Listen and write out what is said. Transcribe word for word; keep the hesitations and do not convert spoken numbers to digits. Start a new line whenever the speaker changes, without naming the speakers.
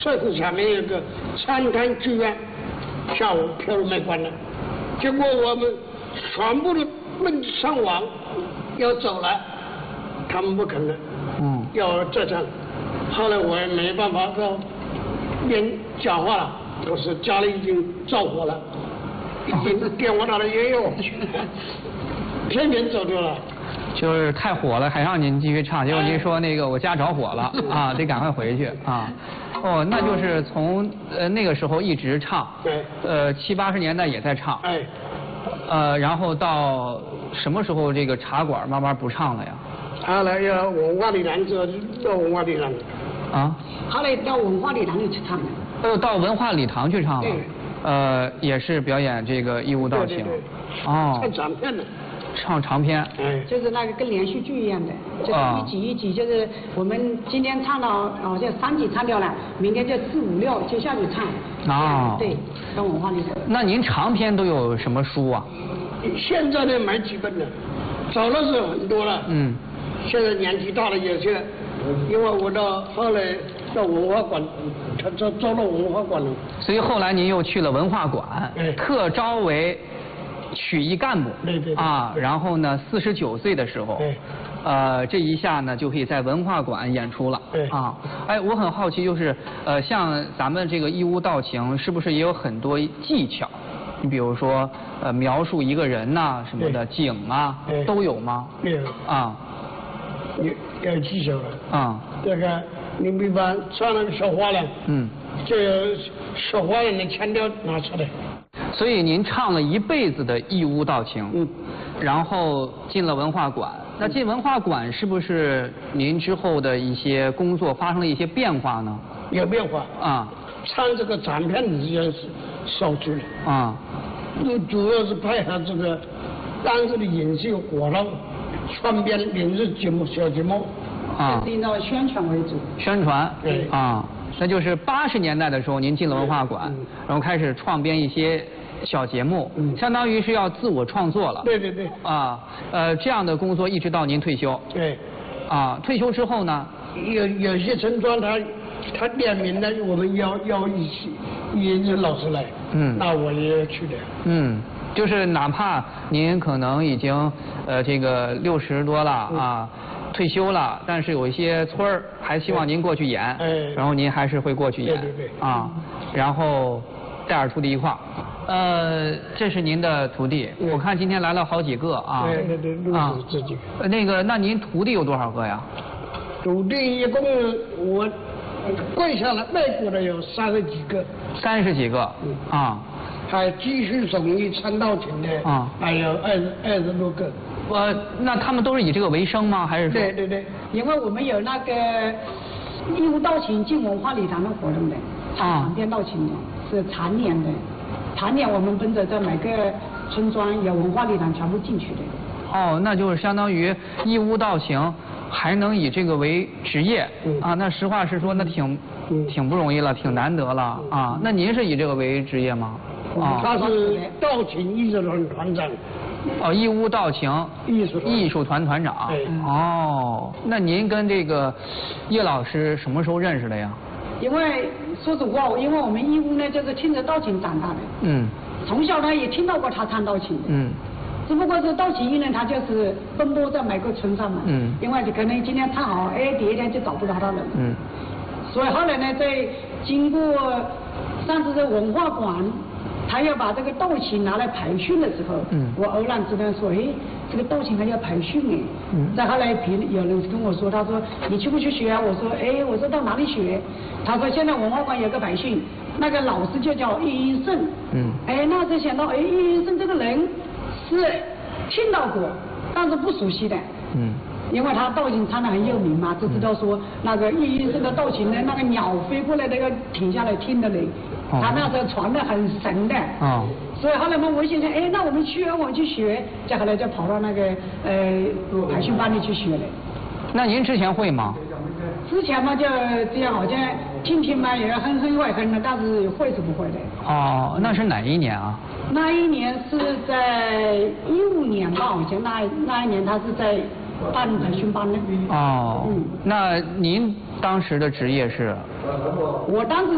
社区下面有个餐厅剧院，下午票都卖光了，结果我们全部都奔上网要走了，他们不肯了，嗯，要这场。后来我也没办法，到边讲话了，可是家里已经着火了，已经电话打的也有，偏偏走掉了。
就是太火了，还让您继续唱，结果您说那个我家着火了啊，得赶快回去啊。哦，那就是从呃那个时候一直唱，
对，
呃七八十年代也在唱，
哎，
呃然后到什么时候这个茶馆慢慢不唱了呀？
后来要文化礼堂之后到文化礼堂。
啊？
后来到文化礼堂里去唱了。
呃，到文化礼堂去唱了。
对。
呃，也是表演这个义乌道情。
对对对。
哦。
唱长片的。
唱长篇。
哎。就是那个跟连续剧一样的，就是一集一集，就是我们今天唱到好像三集唱掉了，明天就四五六接下去唱。
哦。
对，到文化礼堂。
那您长篇都有什么书啊？
现在呢买几本了，早的时候很多了。嗯。现在年纪大了有些，因为我到后来到文化馆，他招招到文化馆了。
所以后来您又去了文化馆，
哎、
特招为曲艺干部。
对对对。
啊，然后呢，四十九岁的时候，
对，
呃，这一下呢就可以在文化馆演出了。
对。
啊，哎，我很好奇，就是呃，像咱们这个义乌道情，是不是也有很多技巧？你比如说，呃，描述一个人呐、啊、什么的景啊，都有吗？
没有。
啊。
有有技巧了。
啊。
这个，你比方唱那个小花脸，嗯，就有小花脸的腔调拿出来。
所以您唱了一辈子的义乌道情，嗯，然后进了文化馆。那进文化馆是不是您之后的一些工作发生了一些变化呢？
有变化
啊。
唱这个长片子也是少去了
啊。
主主要是配合这个当时的影视活动。川编影视节目、小节目，
啊，
以那宣传为主。
宣传，
对
啊，那就是八十年代的时候，您进了文化馆，嗯、然后开始创编一些小节目，嗯、相当于是要自我创作了。
对对对。啊，
呃，这样的工作一直到您退休。
对。
啊，退休之后呢？
有有些村庄他他点名了，我们要要一些一些老师来，嗯，那我也要去的。嗯。
就是哪怕您可能已经呃这个六十多了啊，退休了，但是有一些村儿还希望您过去演，然后您还是会过去演，
对对对
啊，然后带着徒弟一块儿，呃，这是您的徒弟，我看今天来了好几个啊，
对对对，陆子自己。
那个，那您徒弟有多少个呀？
徒弟一共我跪下来拜过的有三十几个。
三十几个，啊。
还继续手艺唱道情的啊，还有二十二十多个。
呃，那他们都是以这个为生吗？还是说？
对对对。
因为我们有那个义乌道情进文化礼堂的活动的，唱长篇道情的，是常年的，常年我们奔着在每个村庄有文化礼堂全部进去的。
哦，那就是相当于义乌道情还能以这个为职业、嗯、啊？那实话实说，那挺、嗯、挺不容易了，挺难得了、嗯、啊。那您是以这个为职业吗？
啊，他是道情艺术团团长。
哦，义乌道情
艺术
艺术团团长。
对。
哦，那您跟这个叶老师什么时候认识的呀？
因为说实话，因为我们义乌呢，就是听着道情长大的。嗯。从小呢也听到过他唱道情。嗯。只不过是道情艺呢，他就是奔波在每个村上嘛。嗯。因为可能今天唱好，哎，第二天就找不着他了。嗯。所以后来呢，在经过上次在文化馆。他要把这个道情拿来培训的时候，嗯，我偶然之间说，哎，这个道情还要培训哎，嗯，再后来别有人跟我说，他说你去不去学啊？我说，哎，我说到哪里学？他说现在文化馆有个培训，那个老师就叫易云胜，嗯，哎，那就想到，哎，易云胜这个人是听到过，但是不熟悉的，嗯。因为他道情唱得很有名嘛，就知道说那个易云胜的道情呢，那个鸟飞过来那个停下来听的嘞，他那时候传得很神的。哦。所以后来我们微信说，哎，那我们去啊，我们去学，再后来就跑到那个呃培训班里去学了。
那您之前会吗？
之前嘛就这样，好像听听嘛也哼哼会哼的，但是会是不会的。
哦，那是哪一年啊？
那一年是在一五年吧，好像那那一年他是在。办培训班的。
哦，嗯，那您当时的职业是？
我当时